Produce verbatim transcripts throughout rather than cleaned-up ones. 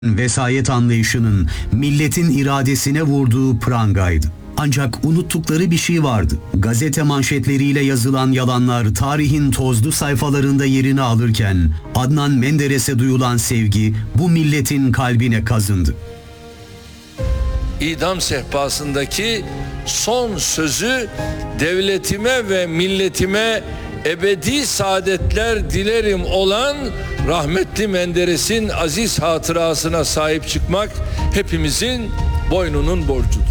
Vesayet anlayışının milletin iradesine vurduğu prangaydı. Ancak unuttukları bir şey vardı. Gazete manşetleriyle yazılan yalanlar tarihin tozlu sayfalarında yerini alırken Adnan Menderes'e duyulan sevgi bu milletin kalbine kazındı. İdam sehpasındaki son sözü devletime ve milletime ebedi saadetler dilerim olan rahmetli Menderes'in aziz hatırasına sahip çıkmak hepimizin boynunun borcudur.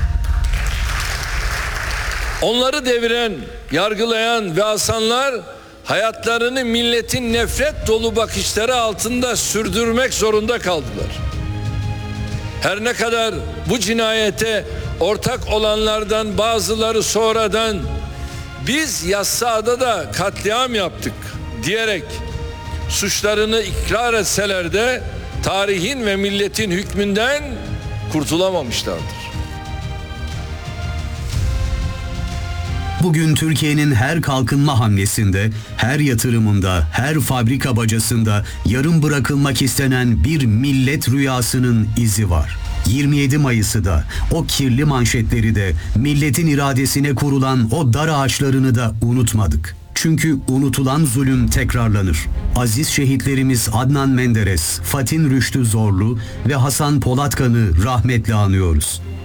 Onları deviren, yargılayan ve asanlar hayatlarını milletin nefret dolu bakışları altında sürdürmek zorunda kaldılar. Her ne kadar bu cinayete ortak olanlardan bazıları sonradan biz Yassıada da katliam yaptık diyerek suçlarını ikrar etseler de tarihin ve milletin hükmünden kurtulamamışlardır. Bugün Türkiye'nin her kalkınma hamlesinde, her yatırımında, her fabrika bacasında yarım bırakılmak istenen bir millet rüyasının izi var. yirmi yedi Mayıs'ı da, o kirli manşetleri de, milletin iradesine kurulan o dar ağaçlarını da unutmadık. Çünkü unutulan zulüm tekrarlanır. Aziz şehitlerimiz Adnan Menderes, Fatin Rüştü Zorlu ve Hasan Polatkan'ı rahmetle anıyoruz.